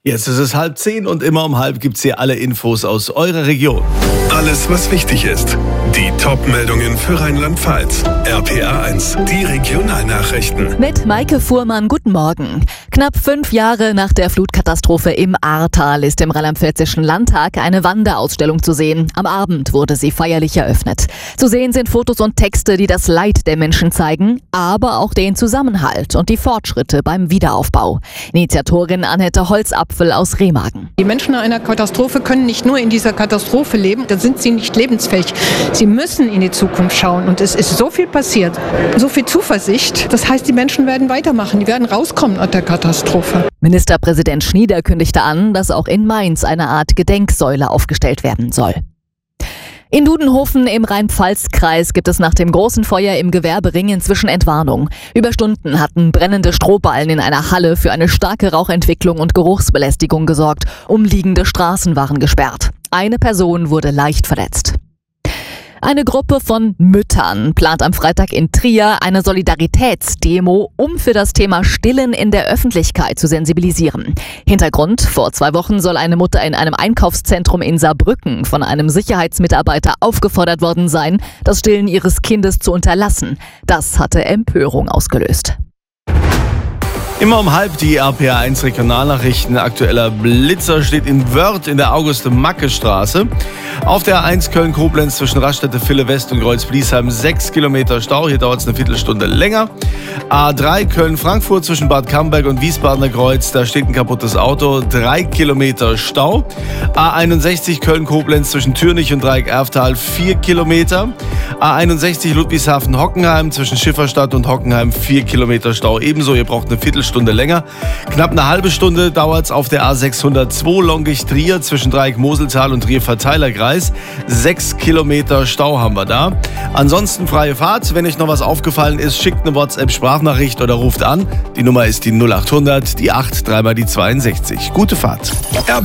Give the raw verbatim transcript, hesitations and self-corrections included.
Jetzt ist es halb zehn und immer um halb gibt's hier alle Infos aus eurer Region. Alles, was wichtig ist. Die Top-Meldungen für Rheinland-Pfalz. R P A eins, die Regionalnachrichten. Mit Maike Fuhrmann, guten Morgen. Knapp fünf Jahre nach der Flutkatastrophe im Ahrtal ist im Rheinland-Pfälzischen Landtag eine Wanderausstellung zu sehen. Am Abend wurde sie feierlich eröffnet. Zu sehen sind Fotos und Texte, die das Leid der Menschen zeigen, aber auch den Zusammenhalt und die Fortschritte beim Wiederaufbau. Initiatorin Annette Holzapfel aus Remagen. Die Menschen nach einer Katastrophe können nicht nur in dieser Katastrophe leben, dann sind sie nicht lebensfähig. Sie müssen in die Zukunft schauen und es ist so viel passiert, so viel Zuversicht. Das heißt, die Menschen werden weitermachen, die werden rauskommen aus der Katastrophe. Ministerpräsident Schnieder kündigte an, dass auch in Mainz eine Art Gedenksäule aufgestellt werden soll. In Dudenhofen im Rhein-Pfalz-Kreis gibt es nach dem großen Feuer im Gewerbering inzwischen Entwarnung. Über Stunden hatten brennende Strohballen in einer Halle für eine starke Rauchentwicklung und Geruchsbelästigung gesorgt. Umliegende Straßen waren gesperrt. Eine Person wurde leicht verletzt. Eine Gruppe von Müttern plant am Freitag in Trier eine Solidaritätsdemo, um für das Thema Stillen in der Öffentlichkeit zu sensibilisieren. Hintergrund: Vor zwei Wochen soll eine Mutter in einem Einkaufszentrum in Saarbrücken von einem Sicherheitsmitarbeiter aufgefordert worden sein, das Stillen ihres Kindes zu unterlassen. Das hatte Empörung ausgelöst. Immer um halb die R P A eins Regionalnachrichten. Aktueller Blitzer steht in Wörth in der Auguste-Macke-Straße. Auf der A eins Köln-Koblenz zwischen Raststätte Ville West und Kreuz-Bliesheim sechs Kilometer Stau. Hier dauert es eine Viertelstunde länger. A drei Köln-Frankfurt zwischen Bad Camberg und Wiesbadener Kreuz. Da steht ein kaputtes Auto. drei Kilometer Stau. A einundsechzig Köln-Koblenz zwischen Türnich und Dreieck-Erftal vier Kilometer. A einundsechzig Ludwigshafen-Hockenheim zwischen Schifferstadt und Hockenheim vier Kilometer Stau. Ebenso, ihr braucht eine Viertelstunde Stunde länger. Knapp eine halbe Stunde dauert es auf der A sechshundertzwei Longich-Trier zwischen Dreieck-Moseltal und Trier-Verteilerkreis. Sechs Kilometer Stau haben wir da. Ansonsten freie Fahrt. Wenn euch noch was aufgefallen ist, schickt eine WhatsApp-Sprachnachricht oder ruft an. Die Nummer ist die null achthundert, die acht, dreimal die zweiundsechzig. Gute Fahrt.